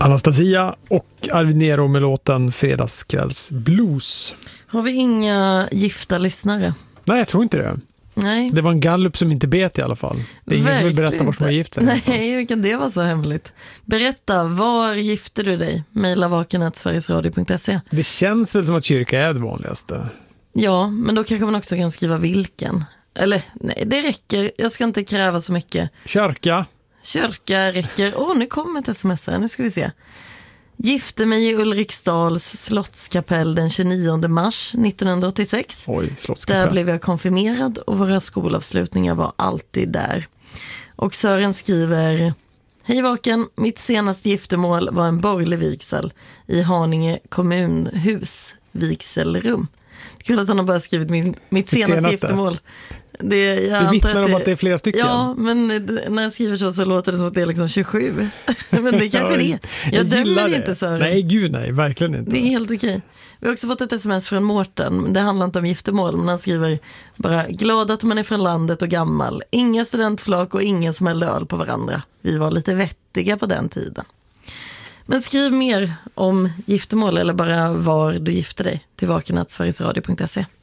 Anastasia och Arvid Nero med låten Fredagskvälls blues. Har vi inga gifta lyssnare? Nej, jag tror inte det. Nej. Det var en gallup som inte bet i alla fall. Det är ingen som vill berätta var som har gift sig. Nej, hur kan det vara så hemligt? Berätta, var gifte du dig? Maila vaken@sverigesradio.se. Det känns väl som att kyrka är det vanligaste. Ja, men då kanske man också kan skriva vilken. Eller, nej, det räcker. Jag ska inte kräva så mycket. Kyrka Räcker. Nu kommer ett sms här. Nu ska vi se. Gifte mig i Ulriksdals slottskapell den 29 mars 1986. Oj, slottskapell. Där blev jag konfirmerad och våra skolavslutningar var alltid där. Och Sören skriver: Hej Vaken, mitt senaste giftermål var en borgerlig vigsel i Haninge kommunhus vigselrum. Det är kul att han har bara skrivit mitt senaste giftermål. Det vittnar om att det är flera stycken. Ja, men när jag skriver så låter det som att det är liksom 27. Men det kanske det är. Jag dömer det inte, Sören. Nej, gud nej, verkligen inte. Det är helt okej. Vi har också fått ett sms från Mårten. Det handlar inte om giftermål, men han skriver bara: glad att man är från landet och gammal. Inga studentflak och ingen som hällde öl på varandra. Vi var lite vettiga på den tiden. Men skriv mer om giftermål eller bara var du gifter dig till vaken@sverigesradio.se.